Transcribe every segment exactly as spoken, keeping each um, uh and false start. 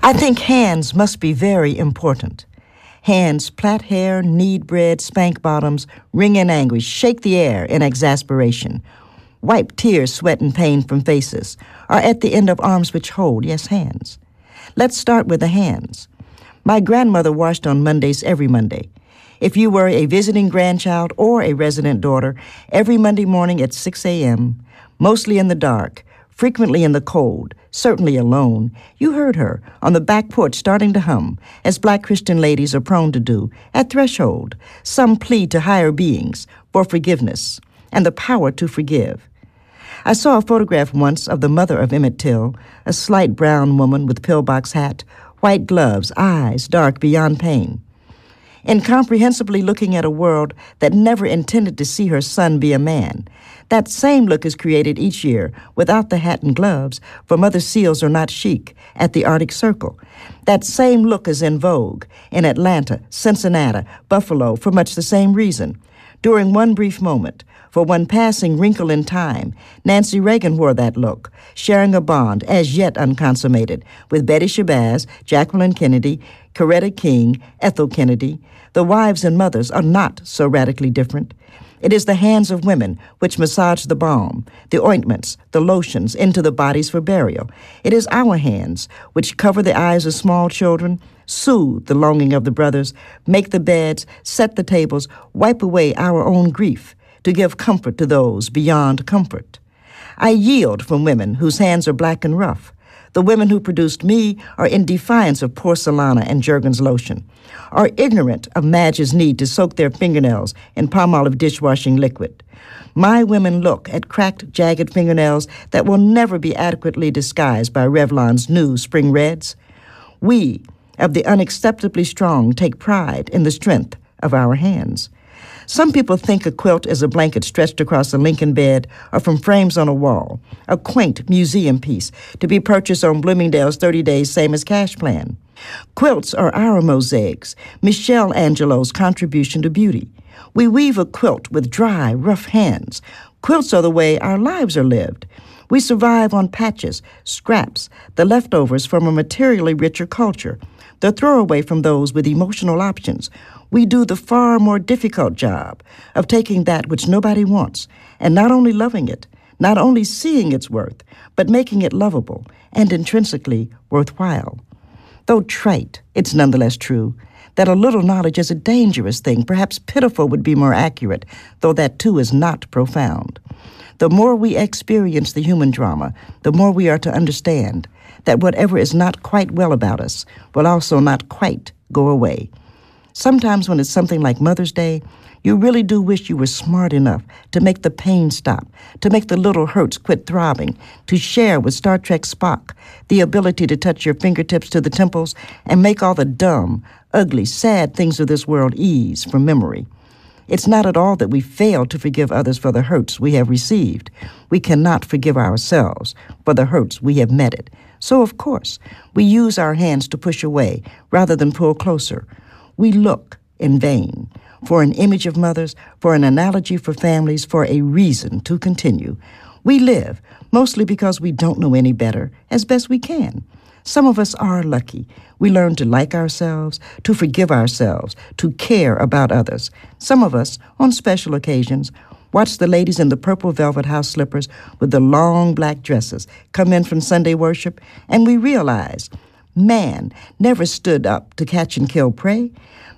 I think hands must be very important. Hands plait hair, knead bread, spank bottoms, ring in anguish, shake the air in exasperation, wipe tears, sweat, and pain from faces, are at the end of arms which hold, yes, hands. Let's start with the hands. My grandmother washed on Mondays every Monday. If you were a visiting grandchild or a resident daughter, every Monday morning at six a.m., mostly in the dark, frequently in the cold, certainly alone, you heard her on the back porch starting to hum, as black Christian ladies are prone to do, at threshold, some plea to higher beings for forgiveness and the power to forgive. I saw a photograph once of the mother of Emmett Till, a slight brown woman with pillbox hat, white gloves, eyes dark beyond pain. Incomprehensibly looking at a world that never intended to see her son be a man. That same look is created each year, without the hat and gloves, for Mother Seals are not chic, at the Arctic Circle. That same look is in vogue in Atlanta, Cincinnati, Buffalo, for much the same reason. During one brief moment, for one passing wrinkle in time, Nancy Reagan wore that look, sharing a bond, as yet unconsummated, with Betty Shabazz, Jacqueline Kennedy, Coretta King, Ethel Kennedy. The wives and mothers are not so radically different. It is the hands of women which massage the balm, the ointments, the lotions into the bodies for burial. It is our hands which cover the eyes of small children, soothe the longing of the brothers, make the beds, set the tables, wipe away our own grief, to give comfort to those beyond comfort. I yield from women whose hands are black and rough. The women who produced me are in defiance of porcelana and Jergens lotion, are ignorant of Madge's need to soak their fingernails in Palmolive dishwashing liquid. My women look at cracked, jagged fingernails that will never be adequately disguised by Revlon's new spring reds. We, of the unacceptably strong, take pride in the strength of our hands. Some people think a quilt is a blanket stretched across a Lincoln bed or from frames on a wall, a quaint museum piece to be purchased on Bloomingdale's thirty days same as cash plan. Quilts are our mosaics, Michelle Angelo's contribution to beauty. We weave a quilt with dry, rough hands. Quilts are the way our lives are lived. We survive on patches, scraps, the leftovers from a materially richer culture, the throwaway from those with emotional options. We do the far more difficult job of taking that which nobody wants and not only loving it, not only seeing its worth, but making it lovable and intrinsically worthwhile. Though trite, it's nonetheless true that a little knowledge is a dangerous thing. Perhaps pitiful would be more accurate, though that too is not profound. The more we experience the human drama, the more we are to understand that whatever is not quite well about us will also not quite go away. Sometimes when it's something like Mother's Day, you really do wish you were smart enough to make the pain stop, to make the little hurts quit throbbing, to share with Star Trek Spock the ability to touch your fingertips to the temples and make all the dumb, ugly, sad things of this world ease from memory. It's not at all that we fail to forgive others for the hurts we have received. We cannot forgive ourselves for the hurts we have meted. So, of course, we use our hands to push away rather than pull closer. We look in vain for an image of mothers, for an analogy for families, for a reason to continue. We live, mostly because we don't know any better, as best we can. Some of us are lucky. We learn to like ourselves, to forgive ourselves, to care about others. Some of us, on special occasions, watch the ladies in the purple velvet house slippers with the long black dresses come in from Sunday worship, and we realize man never stood up to catch and kill prey.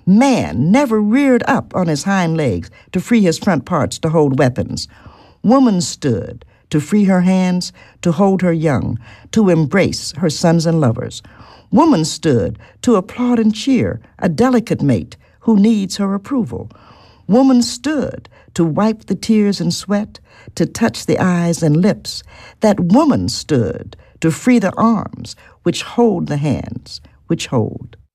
Man never reared up on his hind legs to free his front parts to hold weapons. Woman stood to free her hands, to hold her young, to embrace her sons and lovers. Woman stood to applaud and cheer a delicate mate who needs her approval. Woman stood to wipe the tears and sweat, to touch the eyes and lips. That woman stood to free the arms which hold the hands which hold.